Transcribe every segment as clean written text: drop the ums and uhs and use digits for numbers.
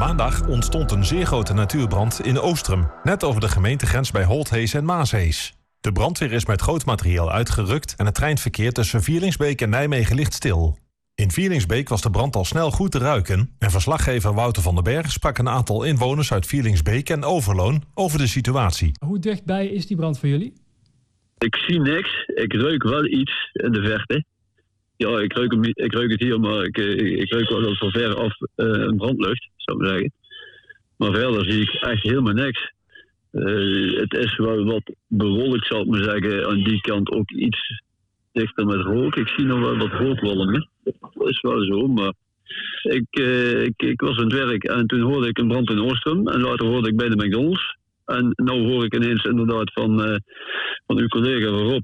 Maandag ontstond een zeer grote natuurbrand in Oostrum, net over de gemeentegrens bij Holthees en Maashees. De brandweer is met groot materieel uitgerukt en het treinverkeer tussen Vierlingsbeek en Nijmegen ligt stil. In Vierlingsbeek was de brand al snel goed te ruiken en verslaggever Wouter van den Berg sprak een aantal inwoners uit Vierlingsbeek en Overloon over de situatie. Hoe dichtbij is die brand voor jullie? Ik zie niks. Ik ruik wel iets in de verte. Ja, ik ruik het hier, maar ik ruik wel dat van ver af een brandlucht, zou ik zeggen. Maar verder zie ik echt helemaal niks. Het is wel wat bewolkt, zou ik maar zeggen. Aan die kant ook iets dichter met rook. Ik zie nog wel wat rookwolken. Dat is wel zo, maar ik was aan het werk en toen hoorde ik een brand in Oostrum. En later hoorde ik bij de McDonald's. En nu hoor ik ineens inderdaad van uw collega Rob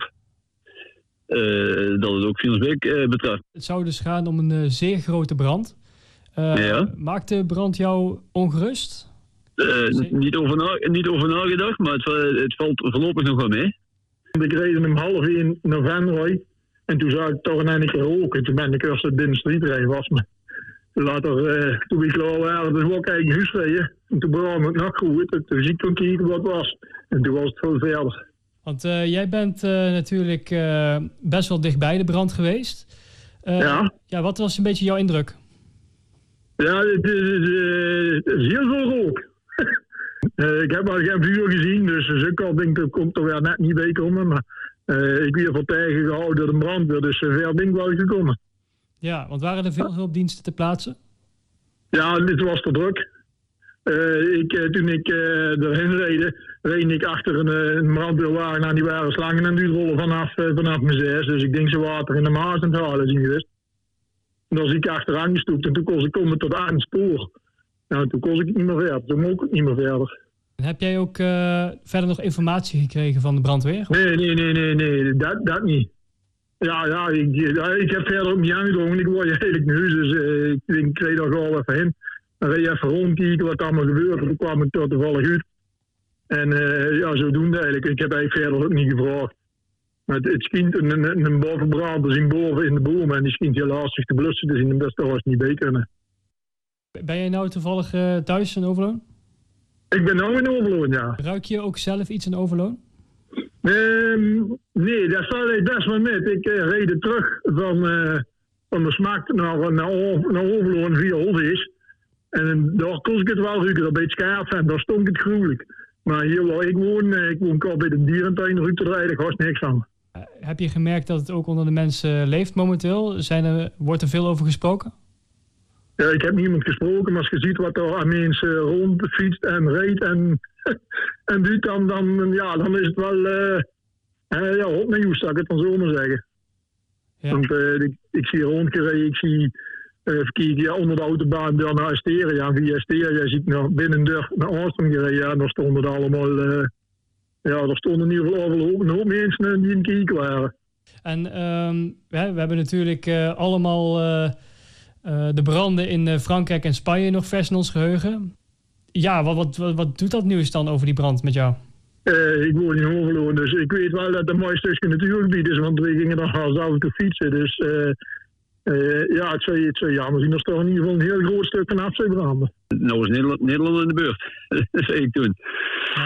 dat het ook Vierlingsbeek betreft. Het zou dus gaan om een zeer grote brand. Ja. Maakt de brand jou ongerust? Niet over nagedacht, maar het valt voorlopig nog wel mee. Ik reed om 12:30 naar Venray en toen zag ik toch een eindje roken. Toen ben ik eerst binnen de strijdrij was. Maar later, toen ik klaar was, toen wou ik eigenlijk huis rijden. En toen begon het nog goed. Toen zie ik toen kijken wat het was. En toen was het veel verder. Want jij bent natuurlijk best wel dichtbij de brand geweest. Ja. Ja, wat was een beetje jouw indruk? Ja, het is heel veel rook. Ik heb al geen vuur gezien, dus ik denk dat komt er weer net niet bij komen. Maar ik weer voor tegengehouden door de brandweer, dus ver ben ik wel gekomen. Ja, want waren er veel hulpdiensten te plaatsen? Ja, dit was te druk. Toen ik erheen reed ik achter een brandweerwagen en die waren slangen en die rollen vanaf mijn 6. Dus ik denk ze water in de Maas aan het halen zien geweest. En dan zie ik achteraan gestoept en toen kon ik komen tot aan het spoor. Nou, toen kon ik niet meer verder. Toen mocht ik niet meer verder. En heb jij ook verder nog informatie gekregen van de brandweer? Nee, dat niet. Ja, ik heb verder ook niet aangedrongen. Ik word eigenlijk nu, dus ik reed daar gewoon even heen. Dan reed je even rondkijken wat allemaal gebeurt. Toen kwam ik tot toevallig uit. En zodoende eigenlijk. Ik heb eigenlijk verder ook niet gevraagd. Maar het schijnt een bovenbrand, dus boven in de boom. En die schijnt heel lastig te blussen, dus in de beste was niet bij kunnen. Ben jij nou toevallig thuis in Overloon? Ik ben nou in Overloon, ja. Ruik je ook zelf iets in Overloon? Nee, daar staat ik best wel met. Ik reed terug van de Smaak naar Overloon via Holthees. En daar kon ik het wel ruiken, bij het schaap en daar stond het gruwelijk. Maar hier waar ik woon kort bij de dierentuin, ruikte er eigenlijk haast niks van. Heb je gemerkt dat het ook onder de mensen leeft momenteel? Wordt er veel over gesproken? Ja, ik heb niemand gesproken, maar als je ziet wat er aan mensen rondfietst en rijdt en doet, dan is het wel op mijn hoes, zou ik het dan zo maar zeggen. Ja. Want ik zie rondgereden, ik zie verkeer onder de autobaan door naar Asteria. En via Asteria zie ik naar binnen naar Oostrum gereden. Ja, daar stonden er allemaal, er stonden in ieder geval een hoop mensen die in het kijken waren. En we hebben natuurlijk allemaal de branden in Frankrijk en Spanje nog vers in ons geheugen. Ja, wat doet dat nieuws dan over die brand met jou? Ik woon in Overloon, dus ik weet wel dat het een mooi stukje natuurgebied is, want we gingen er als auto fietsen. Dus het zou jammer zien. Er is toch in ieder geval een heel groot stuk van afzeebranden. Nou is Nederland in de beurt, dat zei ik toen.